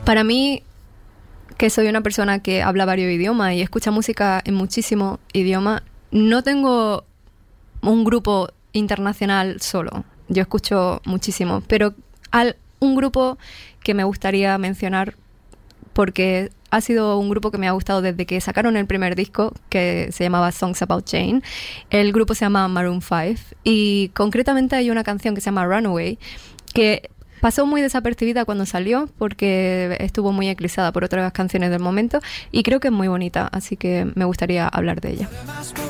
Para mí, que soy una persona que habla varios idiomas y escucha música en muchísimos idiomas, no tengo un grupo internacional solo. Yo escucho muchísimo, pero un grupo que me gustaría mencionar porque ha sido un grupo que me ha gustado desde que sacaron el primer disco, que se llamaba Songs About Jane. El grupo se llama Maroon 5 y concretamente hay una canción que se llama Runaway, que pasó muy desapercibida cuando salió porque estuvo muy eclipsada por otras canciones del momento y creo que es muy bonita, así que me gustaría hablar de ella.